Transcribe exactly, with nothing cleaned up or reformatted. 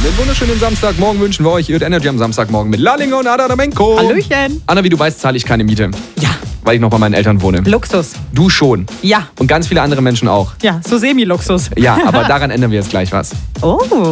Einen wunderschönen Samstagmorgen wünschen wir euch. Ihr hört Energy am Samstagmorgen mit Lallinger und Adamenko. Hallöchen. Anna, wie du weißt, zahle ich keine Miete. Ja, Weil ich noch bei meinen Eltern wohne. Luxus. Du schon. Ja, Und ganz viele andere Menschen auch. ja, so Semi-Luxus. Ja, aber daran ändern wir jetzt gleich was. Oh.